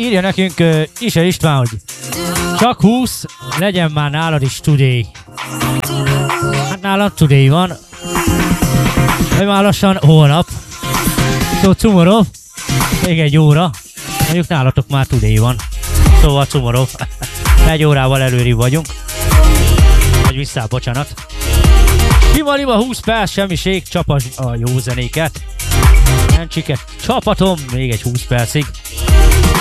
írja nekünk Ise István, hogy csak 20, legyen már nálad is today. Hát nálad today van. Vagy már lassan holnap. So tomorrow, még egy óra. Mondjuk nálatok már today van. Szóval tomorrow. Egy órával előrébb vagyunk. Vagy vissza, bocsánat. Liba 20 perc, semmiség, csapasd a jó zenéket. Nem csiket, csapatom, még egy 20 percig.